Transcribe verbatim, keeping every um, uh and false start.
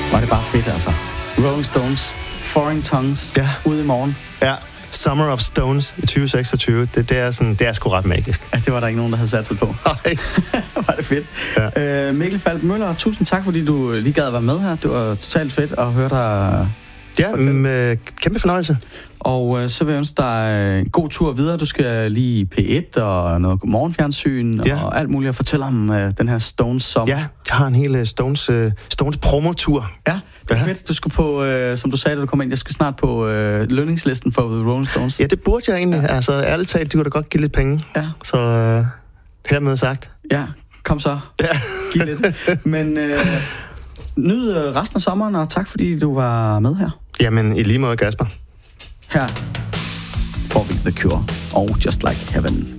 Var det bare fedt, altså. Rolling Stones, Foreign Tongues, ja. ude i morgen. Ja, Summer of Stones i tyve seksogtyve. Det, det, er sådan, det er sgu ret magisk. Ja, det var der ikke nogen, der havde sat sig på. Nej. Var det fedt. Ja. Øh, Mikkel Falk Møller, tusind tak, fordi du lige gad at være med her. Det var totalt fedt at høre dig. Ja, med kæmpe fornøjelse. Og øh, så vil jeg ønske dig en god tur videre. Du skal lige i P et og noget morgenfjernsyn ja. og alt muligt at fortælle om øh, den her Stones sommer. Ja, jeg har en hel uh, Stones, uh, Stones promotur. Ja, det er ja. fedt. Du skal på, øh, som du sagde, da du kom ind, jeg skal snart på øh, lønningslisten for The Rolling Stones. Ja, det burde jeg egentlig. Ja. Altså, ærligt talt, de kunne da godt give lidt penge. Ja. Så øh, hermed sagt. Ja, kom så. Ja. Giv lidt. Men øh, nyd resten af sommeren, og tak fordi du var med her. Jamen, i lige måde, Kasper. Her får vi The Cure og Just Like Heaven.